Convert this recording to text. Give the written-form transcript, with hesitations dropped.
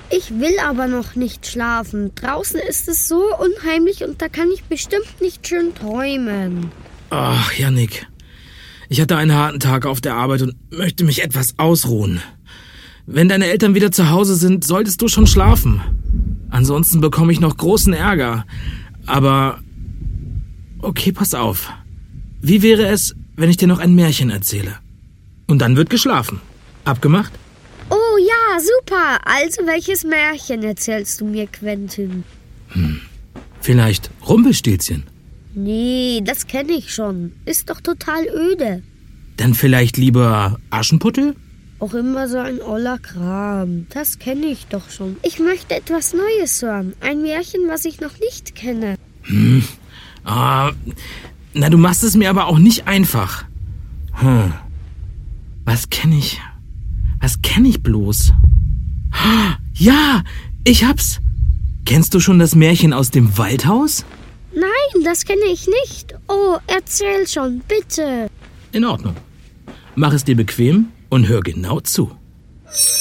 Ich will aber noch nicht schlafen. Draußen ist es so unheimlich und da kann ich bestimmt nicht schön träumen. Ach, Jannik. Ich hatte einen harten Tag auf der Arbeit und möchte mich etwas ausruhen. Wenn deine Eltern wieder zu Hause sind, solltest du schon schlafen. Ansonsten bekomme ich noch großen Ärger. Aber okay, pass auf. Wie wäre es, wenn ich dir noch ein Märchen erzähle? Und dann wird geschlafen. Abgemacht? Oh ja, super. Also welches Märchen erzählst du mir, Quentin? Vielleicht Rumpelstilzchen? Nee, das kenne ich schon. Ist doch total öde. Dann vielleicht lieber Aschenputtel? Auch immer so ein oller Kram. Das kenne ich doch schon. Ich möchte etwas Neues hören. Ein Märchen, was ich noch nicht kenne. Na, du machst es mir aber auch nicht einfach. Was kenne ich? Was kenne ich bloß? Ja, ich hab's. Kennst du schon das Märchen aus dem Waldhaus? Nein, das kenne ich nicht. Oh, erzähl schon, bitte. In Ordnung. Mach es dir bequem und hör genau zu.